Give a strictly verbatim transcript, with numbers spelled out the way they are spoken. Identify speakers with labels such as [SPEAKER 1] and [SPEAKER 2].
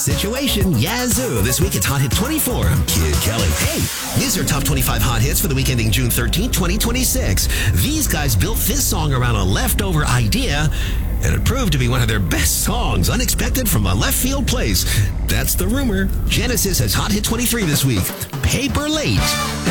[SPEAKER 1] situation, yazoo. This week it's Hot Hit twenty-four. I'm Kid Kelly. Hey, these are top twenty-five hot hits for the week ending June thirteenth, twenty twenty-six. These guys built this song around a leftover idea, and it proved to be one of their best songs, unexpected from a left field place. That's the rumor. Genesis has Hot Hit twenty-three this week. Paper Late.